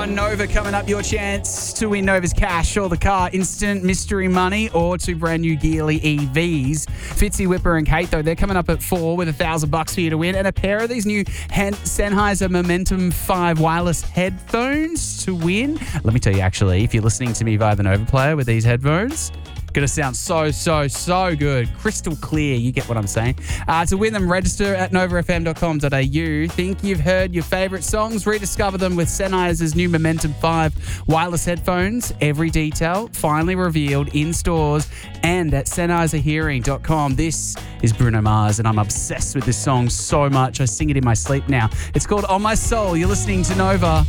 on Nova coming up. Your chance to win Nova's cash or the car, instant mystery money, or two brand new Geely EVs. Fitzy, Whipper and Kate, though, they're coming up at 4 with $1,000 for you to win, and a pair of these new Sennheiser Momentum 5 wireless headphones to win. Let me tell you, actually, if you're listening to me via the Nova player with these headphones, going to sound so good. Crystal clear. You get what I'm saying. To win them, register at novafm.com.au. Think you've heard your favourite songs? Rediscover them with Sennheiser's new Momentum 5 wireless headphones. Every detail finally revealed in stores and at sennheiserhearing.com. This is Bruno Mars, and I'm obsessed with this song so much. I sing it in my sleep now. It's called On My Soul. You're listening to Nova.